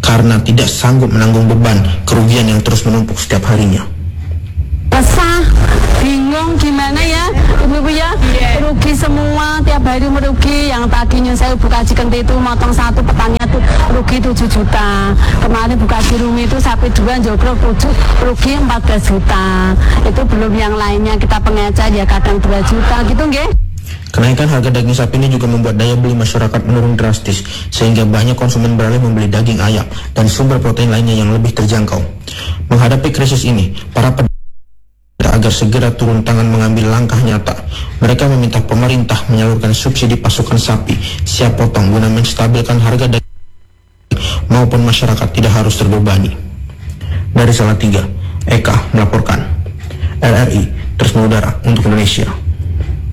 karena tidak sanggup menanggung beban kerugian yang terus menumpuk setiap harinya. Resah, bingung gimana ya ibu-ibu ya, rugi semua, tiap hari merugi. Yang tadinya saya buka Cikenti itu motong satu petangnya tuh rugi 7 juta. Kemarin buka Cirumi itu sapi 2 jogrok 7 rugi 14 juta. Itu belum yang lainnya, kita pengecer ya kadang 2 juta gitu nggih. Kenaikan harga daging sapi ini juga membuat daya beli masyarakat menurun drastis, sehingga banyak konsumen beralih membeli daging ayam dan sumber protein lainnya yang lebih terjangkau. Menghadapi krisis ini, para agar segera turun tangan mengambil langkah nyata. Mereka meminta pemerintah menyalurkan subsidi pasokan sapi siap potong guna menstabilkan harga daging maupun masyarakat tidak harus terbebani. Dari Salatiga, Eka melaporkan. RRI terus mengudara untuk Indonesia.